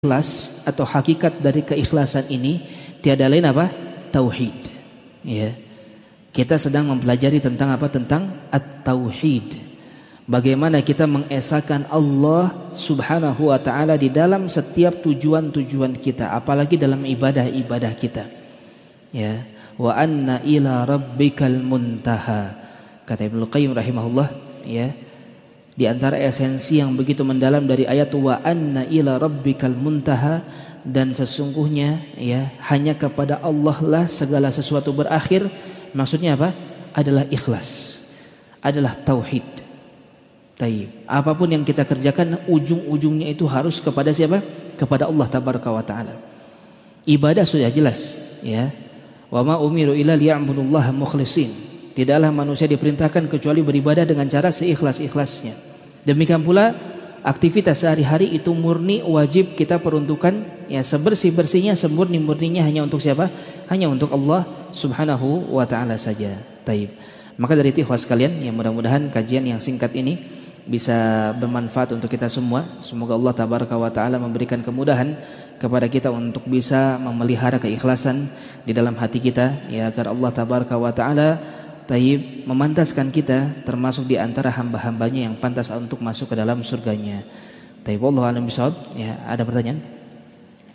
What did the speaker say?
ikhlas atau hakikat dari keikhlasan ini tiada lain apa? Tauhid. Ya. Kita sedang mempelajari tentang apa? Tentang at-tauhid. Bagaimana kita mengesahkan Allah Subhanahu wa taala di dalam setiap tujuan-tujuan kita, apalagi dalam ibadah-ibadah kita. Ya. Wa anna ila rabbikal muntaha. Kata Ibnu Qayyim rahimahullah, ya. Di antara esensi yang begitu mendalam dari ayat wa anna ila rabbikal muntaha, dan sesungguhnya ya hanya kepada Allah lah segala sesuatu berakhir. Maksudnya apa? Adalah ikhlas, adalah tauhid. Taib. Apapun yang kita kerjakan ujung-ujungnya itu harus kepada siapa? Kepada Allah tabaraka wa taala. Ibadah sudah jelas, ya. Wa ma umiru illa liya'budullaha mukhlishin. Tidaklah manusia diperintahkan kecuali beribadah dengan cara seikhlas-ikhlasnya. Demikian pula aktivitas sehari-hari itu murni wajib kita peruntukkan ya sebersih-bersihnya, semurni-murninya hanya untuk siapa? Hanya untuk Allah Subhanahu wa taala saja. Taib. Maka dari itu ikhwas sekalian, ya mudah-mudahan kajian yang singkat ini bisa bermanfaat untuk kita semua. Semoga Allah tabaraka wa taala memberikan kemudahan kepada kita untuk bisa memelihara keikhlasan di dalam hati kita, ya, agar Allah tabaraka wa taala Taib memantaskan kita termasuk di antara hamba-hambanya yang pantas untuk masuk ke dalam surganya. Taib, wallahu a'lam bishawab. Ya, ada pertanyaan?